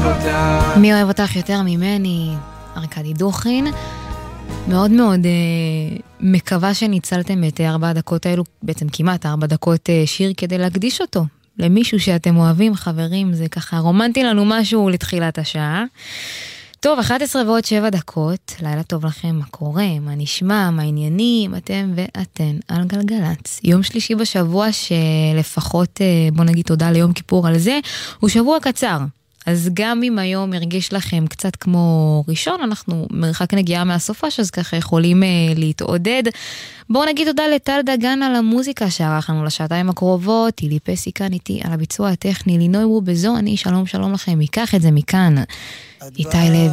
מי אוהב אותך יותר ממני, ארקדי דוכין. מאוד מאוד מקווה שניצלתם את 4 הדקות האלו, בעצם כמעט 4 דקות שיר כדי להקדיש אותו למישהו שאתם אוהבים, חברים. זה ככה רומנטי לנו משהו לתחילת השעה. טוב, 11:07, לילה טוב לכם, מה קורה, מה נשמע, מה העניינים, אתם ואתן על גלגלץ. יום שלישי בשבוע שלפחות, בוא נגיד תודה ליום כיפור על זה, הוא שבוע קצר. אז גם אם היום הרגיש לכם קצת כמו ראשון, אנחנו מרחק נגיעה מהסופש, אז ככה יכולים להתעודד. בואו נגיד תודה לטל דגן על המוזיקה שערך לנו לשעתיים הקרובות, אילי פסי כאן איתי על הביצוע הטכני, לינוי רובזו, אני שלום שלום לכם, ייקח את זה מכאן. איתי לוי.